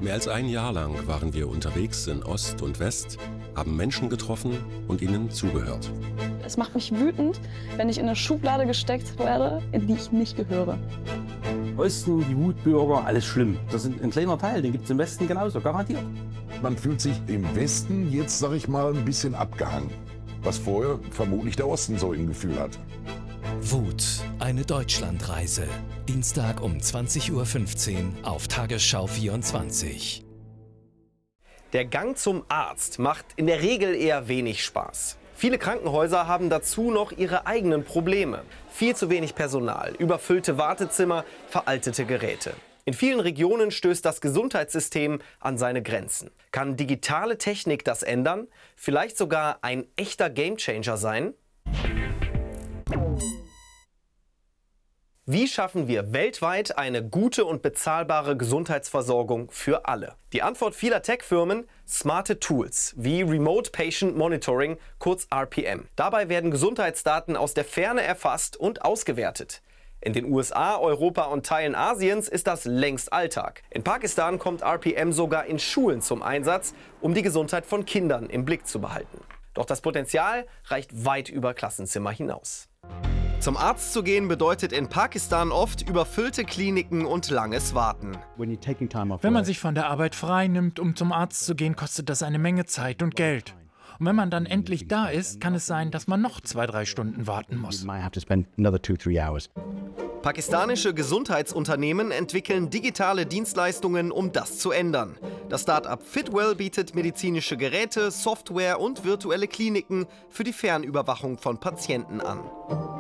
Mehr als ein Jahr lang waren wir unterwegs in Ost und West, haben Menschen getroffen und ihnen zugehört. Es macht mich wütend, wenn ich in eine Schublade gesteckt werde, in die ich nicht gehöre. Osten, die Wutbürger, alles schlimm. Das ist ein kleiner Teil, den gibt es im Westen genauso, garantiert. Man fühlt sich im Westen jetzt, sag ich mal, ein bisschen abgehangen. Was vorher vermutlich der Osten so im Gefühl hat. Wut, eine Deutschlandreise. Dienstag um 20:15 Uhr auf Tagesschau 24. Der Gang zum Arzt macht in der Regel eher wenig Spaß. Viele Krankenhäuser haben dazu noch ihre eigenen Probleme. Viel zu wenig Personal, überfüllte Wartezimmer, veraltete Geräte. In vielen Regionen stößt das Gesundheitssystem an seine Grenzen. Kann digitale Technik das ändern? Vielleicht sogar ein echter Gamechanger sein? Wie schaffen wir weltweit eine gute und bezahlbare Gesundheitsversorgung für alle? Die Antwort vieler Tech-Firmen: smarte Tools wie Remote Patient Monitoring, kurz RPM. Dabei werden Gesundheitsdaten aus der Ferne erfasst und ausgewertet. In den USA, Europa und Teilen Asiens ist das längst Alltag. In Pakistan kommt RPM sogar in Schulen zum Einsatz, um die Gesundheit von Kindern im Blick zu behalten. Doch das Potenzial reicht weit über Klassenzimmer hinaus. Zum Arzt zu gehen bedeutet in Pakistan oft überfüllte Kliniken und langes Warten. Wenn man sich von der Arbeit frei nimmt, um zum Arzt zu gehen, kostet das eine Menge Zeit und Geld. Und wenn man dann endlich da ist, kann es sein, dass man noch 2-3 Stunden warten muss. Pakistanische Gesundheitsunternehmen entwickeln digitale Dienstleistungen, um das zu ändern. Das Start-up Fitwell bietet medizinische Geräte, Software und virtuelle Kliniken für die Fernüberwachung von Patienten an.